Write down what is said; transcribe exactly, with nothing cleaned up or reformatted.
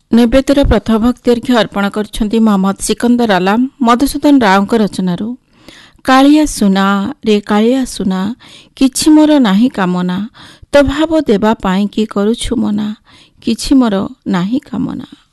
नैवेद्यर प्रथम भक्ति अर्घ्य अर्पण कर मोहम्मद सिकंदर आलाम मधुसूदन राव रचनारू। कालिया सुना रे कालिया सुना किछि मोर नाही कामना तो भाव देवा पाई कि करुछु मना किछि मोर नाही कामना।